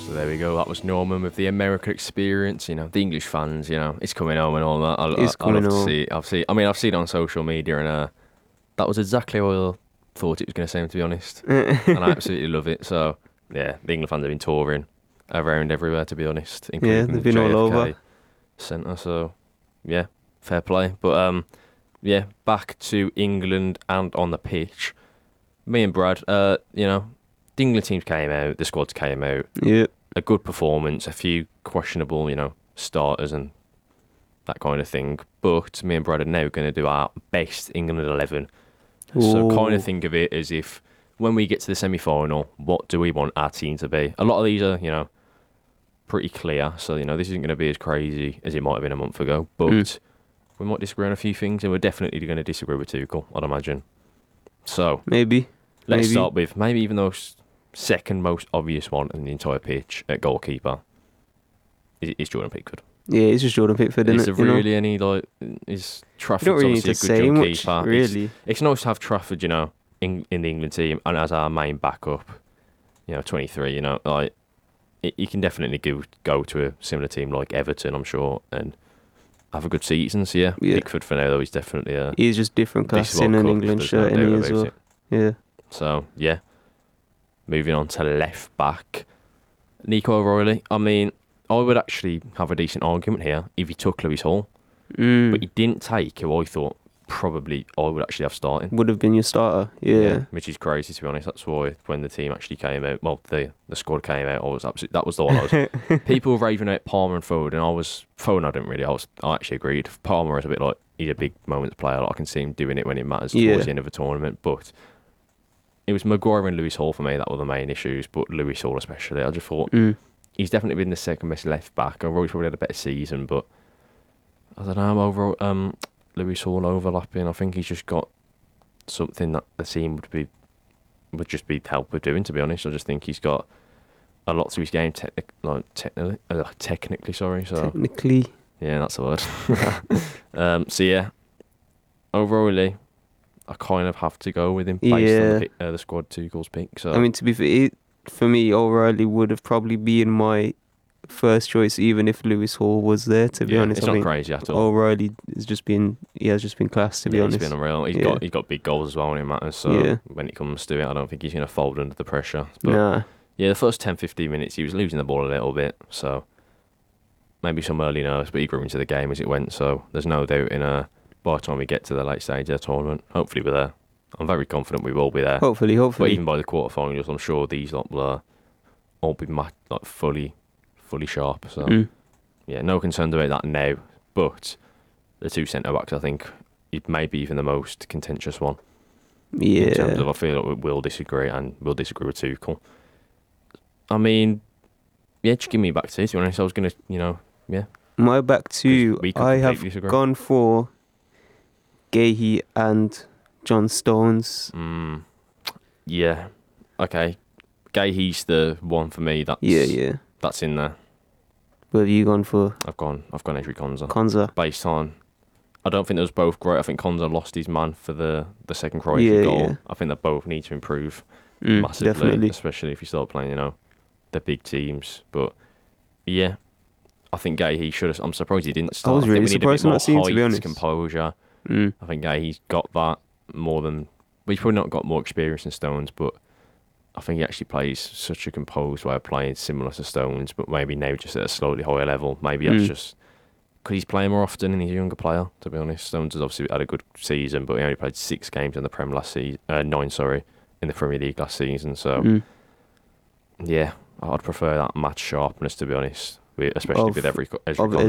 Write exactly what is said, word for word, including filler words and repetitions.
So there we go. That was Norman with the American experience. You know, the English fans. You know, it's coming home and all that. I, It's I, I love coming to home. see it. I've seen. I mean, I've seen it on social media, and uh, that was exactly how I thought it was going to sound, to be honest. And I absolutely love it. So yeah, the England fans have been touring around everywhere, to be honest, including Yeah, they've been J F K all over. Centre. So yeah, fair play. But um, yeah, back to England and on the pitch. Me and Brad, uh, you know, the England teams came out, the squads came out. Yeah. A good performance, a few questionable, you know, starters and that kind of thing. But me and Brad are now going to do our best England eleven. So kind Ooh. of think of it as if when we get to the semi-final, what do we want our team to be? A lot of these are, you know, pretty clear. So, you know, this isn't going to be as crazy as it might have been a month ago. But Mm. we might disagree on a few things, and we're definitely going to disagree with Tuchel, I'd imagine. So Maybe. let's Maybe. start with maybe even the second most obvious one in the entire pitch at goalkeeper is, is Jordan Pickford. Yeah, it's just Jordan Pickford, isn't Is it? there You know? really any, like, is You Trafford's don't really need obviously to a good say young much, keeper. really. It's, it's nice to have Trafford, you know, in, in the England team and as our main backup, you know, twenty-three, you know, like, it, you can definitely go, go to a similar team like Everton, I'm sure, and have a good season. So, yeah, Yeah. Pickford for now, though, he's definitely a... He's just different this class World in an Cup, England there's shirt, no and he doubt as about well. it. Yeah. So, yeah. Moving on to left back. Nico O'Reilly. I mean, I would actually have a decent argument here if he took Lewis Hall. Mm. But he didn't take who I thought probably I would actually have starting. Would have been your starter. Yeah. Which is crazy, to be honest. That's why when the team actually came out, well, the, the squad came out, I was absolutely, that was the one I was... people were raving out Palmer and Foden, and I was... Foden, I didn't really... I was I actually agreed. Palmer is a bit like... He's a big moments player. Like, I can see him doing it when it matters towards Yeah. the end of a tournament, but... It was Maguire and Lewis Hall for me that were the main issues, but Lewis Hall especially. I just thought Mm. he's definitely been the second best left back. I've always probably had a better season, but I don't know. I'm over um, Lewis Hall overlapping. I think he's just got something that the team would be would just be help with doing. To be honest, I just think he's got a lot to his game, technic, like technically, uh, technically. Sorry, so Technically. yeah, that's the word. um, so yeah, overall, I kind of have to go with him based on Yeah. the, pick, uh, the squad Tuchel's pick. So I mean, to be fair, it, for me, O'Reilly would have probably been my first choice, even if Lewis Hall was there. To be yeah, honest, it's I not mean, crazy at all. O'Reilly has just been, he has just been class. To be yeah, honest, he's been unreal. He's Yeah. got he's got big goals as well when it matters. So Yeah. when it comes to it, I don't think he's going to fold under the pressure. But nah, yeah, the first ten, fifteen minutes, he was losing the ball a little bit. So maybe some early nerves, but he grew into the game as it went. So there's no doubt in uh, by the time we get to the late stage of the tournament, hopefully we're there. I'm very confident we will be there. hopefully, But hopefully, even by the quarterfinals, I'm sure these lot will uh, all be ma- like fully, fully sharp. So Mm. yeah, no concerns about that now. But the two centre backs, I think, it may be even the most contentious one. In terms yeah, of, I feel like we will disagree and we'll disagree with Tuchel. I mean, yeah, just give me back to it. To be honest, I was gonna, you know, yeah. my back two, 'Cause we could I have completely disagree. gone for Gahey and John Stones. Mm, yeah. Okay. Gahey's the one for me. That's Yeah, yeah. That's in there. What have you gone for? I've gone. I've gone Ezri Konsa. Konza. Based on, I don't think they was both great. I think Konsa lost his man for the the second Croatia Yeah, goal. yeah. I think they both need to improve Mm, massively, definitely. especially if you start playing, you know, the big teams. But yeah, I think Gahey should have. I'm surprised he didn't start. was I think really we need surprised a to bit more not see him, to be height, honest. composure. Mm. I think Gahey's got that more than. Well, he's probably not got more experience than Stones, but I think he actually plays such a composed way of playing, similar to Stones, but maybe now just at a slightly higher level. Maybe that's Mm. just because he's playing more often and he's a younger player, to be honest. Stones has obviously had a good season, but he only played six games in the Prem last season, uh, nine, sorry, in the Premier League last season. So, Mm. yeah, I'd prefer that match sharpness, to be honest, with, especially Of- with every Ezri of Konsa